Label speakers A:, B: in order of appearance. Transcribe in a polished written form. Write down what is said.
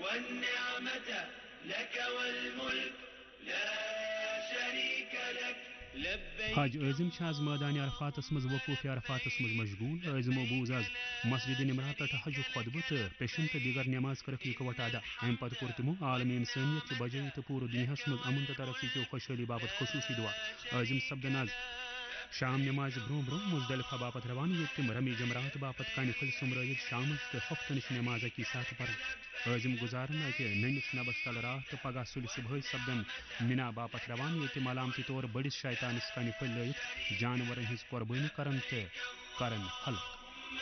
A: والنعمة لك والملك لا شريك لك لبيك
B: हज अज़म आज मैदान अरफातस मज वकूफ अरफातस मज मशगूल अज़मो बूज आज मस्जिद निमरा पे हज खुतब तो पेशन तो दीगर नमाज करक इकवट अदा अम पत कोर तमो आलम इंसानियत बजई तो पूरे दुनियास मज अमन तो तरक्की की खुशहाली बाबत खसूसी दुआ अज़म सपदन आज शाम नमाज ब्रो ब्रो मुजदलिफा बापत रवान ये तम रमी जमरात बापत कान फल सुमरत शाम तो हफ्तनिश नमाज की साथ पर अज़म गुजारन अत ननिस नबस तल रात तो पगह सुल सुबह सपदन मिना बापत रवान ये मलामती तौर बड़िस शैतानिस कान फल लयत जानवर हज कुर्बानी करन तो करन हल्क